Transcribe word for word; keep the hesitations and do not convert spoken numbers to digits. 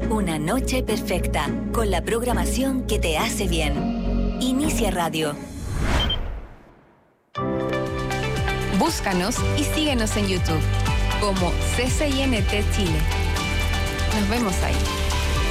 Una noche perfecta, con la programación que te hace bien. Inicia Radio. Búscanos y síguenos en YouTube como C C I N T Chile. Nos vemos ahí.